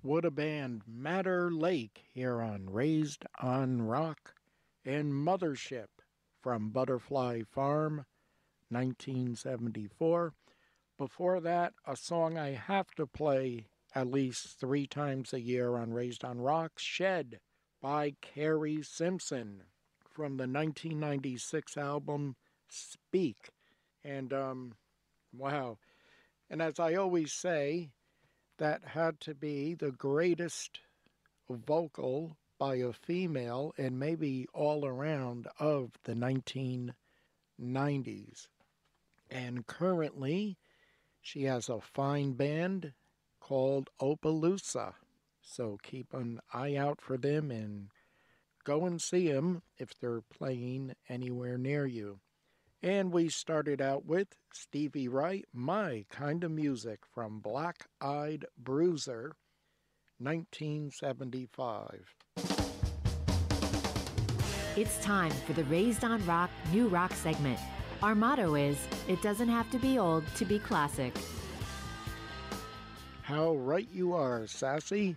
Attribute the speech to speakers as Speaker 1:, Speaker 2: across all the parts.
Speaker 1: What a band, Madder Lake, here on Raised on Rock, and Mothership from Butterfly Farm, 1974. Before that, a song I have to play at least 3 times a year on Raised on Rock, Shed by Carrie Simpson from the 1996 album Speak. And, wow. And as I always say, that had to be the greatest vocal by a female and maybe all around of the 1990s. And currently, she has a fine band called Opaloosa. So keep an eye out for them and go and see them if they're playing anywhere near you. And we started out with Stevie Wright, My Kind of Music from Black Eyed Bruiser, 1975.
Speaker 2: It's time for the Raised on Rock New Rock segment. Our motto is, it doesn't have to be old to be classic.
Speaker 1: How right you are, Sassy.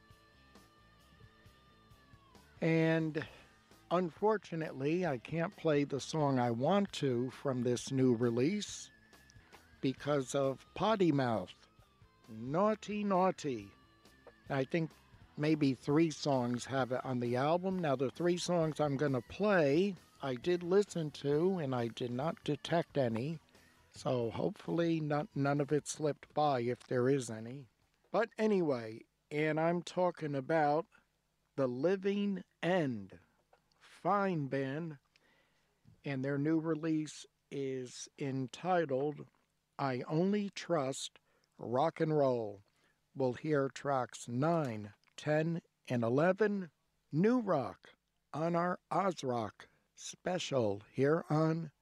Speaker 1: And unfortunately, I can't play the song I want to from this new release because of Potty Mouth. Naughty, naughty. I think maybe 3 songs have it on the album. Now, the 3 songs I'm going to play, I did listen to, and I did not detect any. So hopefully none of it slipped by if there is any. But anyway, and I'm talking about The Living End. Fine band, and their new release is entitled I Only Trust Rock and Roll. We'll hear tracks 9, 10, and 11, New Rock, on our Oz Rock special here on